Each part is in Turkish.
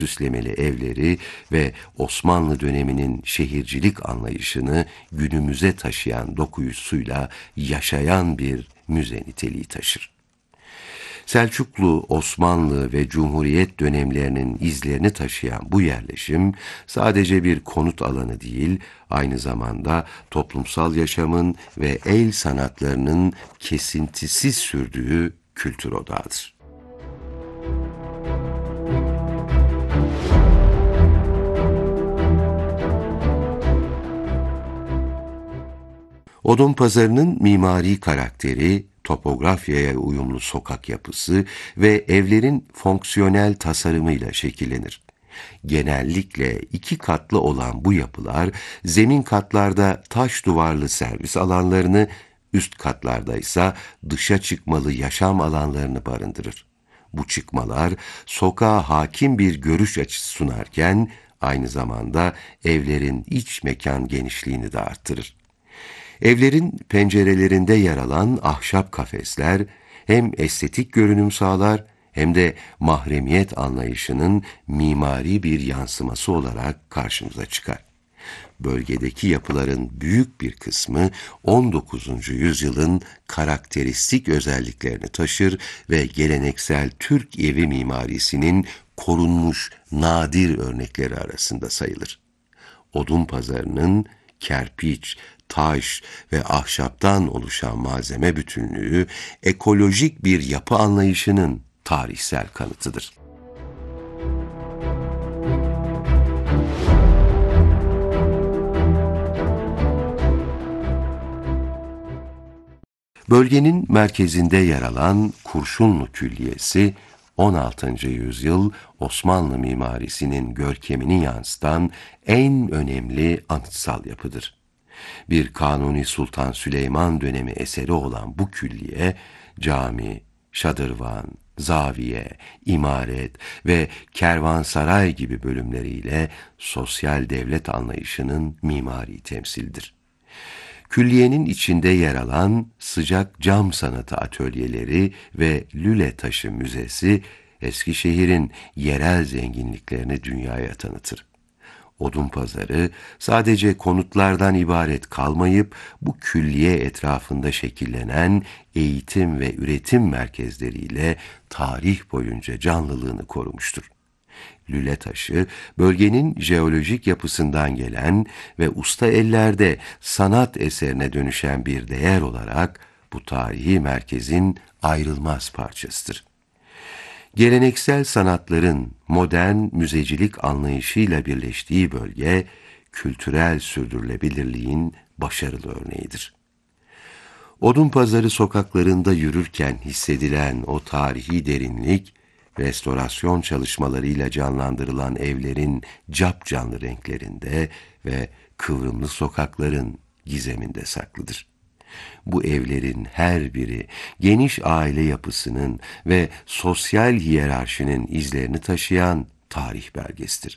süslemeli evleri ve Osmanlı döneminin şehircilik anlayışını günümüze taşıyan dokuyusuyla yaşayan bir müze niteliği taşır. Selçuklu, Osmanlı ve Cumhuriyet dönemlerinin izlerini taşıyan bu yerleşim sadece bir konut alanı değil, aynı zamanda toplumsal yaşamın ve el sanatlarının kesintisiz sürdüğü kültür odağıdır. Odunpazarı'nın mimari karakteri, topografyaya uyumlu sokak yapısı ve evlerin fonksiyonel tasarımıyla şekillenir. Genellikle 2 katlı olan bu yapılar, zemin katlarda taş duvarlı servis alanlarını, üst katlarda ise dışa çıkmalı yaşam alanlarını barındırır. Bu çıkmalar, sokağa hakim bir görüş açısı sunarken, aynı zamanda evlerin iç mekan genişliğini de arttırır. Evlerin pencerelerinde yer alan ahşap kafesler hem estetik görünüm sağlar hem de mahremiyet anlayışının mimari bir yansıması olarak karşımıza çıkar. Bölgedeki yapıların büyük bir kısmı 19. yüzyılın karakteristik özelliklerini taşır ve geleneksel Türk evi mimarisinin korunmuş nadir örnekleri arasında sayılır. Odunpazarı'nın kerpiç, taş ve ahşaptan oluşan malzeme bütünlüğü ekolojik bir yapı anlayışının tarihsel kanıtıdır. Bölgenin merkezinde yer alan Kurşunlu Külliyesi, 16. yüzyıl Osmanlı mimarisinin görkemini yansıtan en önemli anıtsal yapıdır. Bir Kanuni Sultan Süleyman dönemi eseri olan bu külliye, cami, şadırvan, zaviye, imaret ve kervansaray gibi bölümleriyle sosyal devlet anlayışının mimari temsildir. Külliyenin içinde yer alan sıcak cam sanatı atölyeleri ve Lüle Taşı Müzesi, Eskişehir'in yerel zenginliklerini dünyaya tanıtır. Odunpazarı sadece konutlardan ibaret kalmayıp bu külliye etrafında şekillenen eğitim ve üretim merkezleriyle tarih boyunca canlılığını korumuştur. Lüle taşı, bölgenin jeolojik yapısından gelen ve usta ellerde sanat eserine dönüşen bir değer olarak bu tarihi merkezin ayrılmaz parçasıdır. Geleneksel sanatların modern müzecilik anlayışıyla birleştiği bölge, kültürel sürdürülebilirliğin başarılı örneğidir. Odunpazarı sokaklarında yürürken hissedilen o tarihi derinlik, restorasyon çalışmalarıyla canlandırılan evlerin capcanlı renklerinde ve kıvrımlı sokakların gizeminde saklıdır. Bu evlerin her biri geniş aile yapısının ve sosyal hiyerarşinin izlerini taşıyan tarih belgesidir.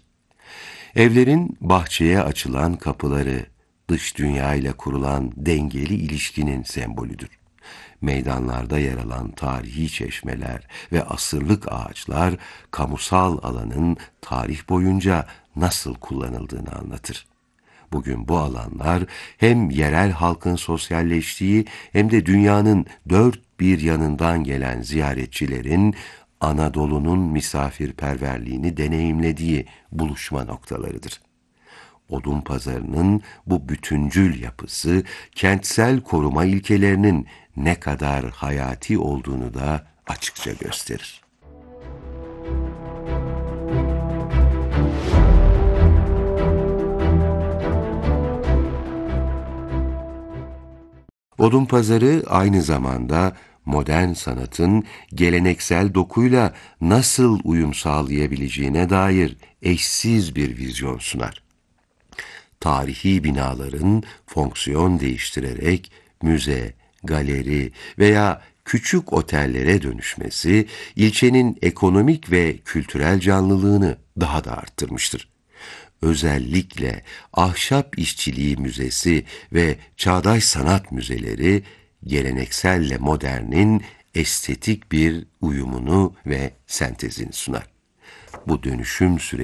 Evlerin bahçeye açılan kapıları, dış dünya ile kurulan dengeli ilişkinin sembolüdür. Meydanlarda yer alan tarihi çeşmeler ve asırlık ağaçlar, kamusal alanın tarih boyunca nasıl kullanıldığını anlatır. Bugün bu alanlar hem yerel halkın sosyalleştiği hem de dünyanın dört bir yanından gelen ziyaretçilerin Anadolu'nun misafirperverliğini deneyimlediği buluşma noktalarıdır. Odunpazarı'nın bu bütüncül yapısı, kentsel koruma ilkelerinin ne kadar hayati olduğunu da açıkça gösterir. Odunpazarı aynı zamanda modern sanatın geleneksel dokuyla nasıl uyum sağlayabileceğine dair eşsiz bir vizyon sunar. Tarihi binaların fonksiyon değiştirerek müze, galeri veya küçük otellere dönüşmesi, ilçenin ekonomik ve kültürel canlılığını daha da arttırmıştır. Özellikle ahşap işçiliği müzesi ve çağdaş sanat müzeleri, gelenekselle modernin estetik bir uyumunu ve sentezini sunar. Bu dönüşüm süreci